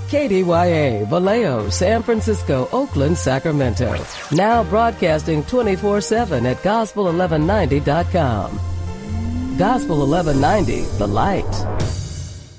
KDYA, Vallejo, San Francisco, Oakland, Sacramento. Now broadcasting 24/7 at Gospel1190.com. Gospel 1190, The Light.